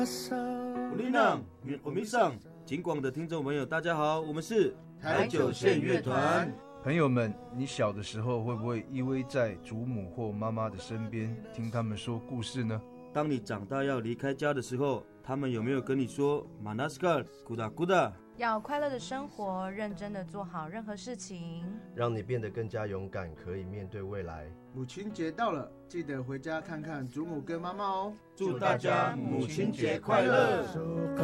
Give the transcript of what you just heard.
我丽娜，我米上，金广的听众朋友，大家好，我们是台九线乐团。 朋友们，你小的时候会不会依偎在祖母或妈妈的身边，听他们说故事呢？ 当你长大要离开家的时候，他们有没有跟你说马纳斯卡古达古达？ 要快乐的生活，认真的做好任何事情， 让你变得更加勇敢，可以面对未来。 母亲节到了，记得回家看看祖母跟妈妈哦。 祝大家母亲节快乐！